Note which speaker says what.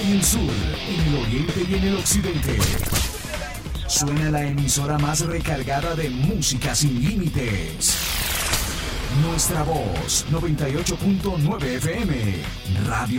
Speaker 1: en el sur, en el oriente y en el occidente. Suena la emisora más recargada de música sin límites. Nuestra voz, 98.9 FM, Radio